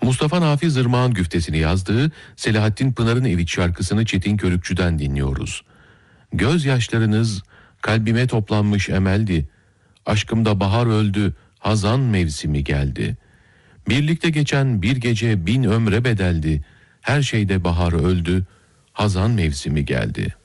Mustafa Nafiz Irmak'ın güftesini yazdığı Selahattin Pınar'ın Evi şarkısını Çetin Körükçü'den dinliyoruz. Gözyaşlarınız kalbime toplanmış emeldi. Aşkımda bahar öldü, hazan mevsimi geldi. Birlikte geçen bir gece 1000 ömre bedeldi. Her şeyde bahar öldü, hazan mevsimi geldi.''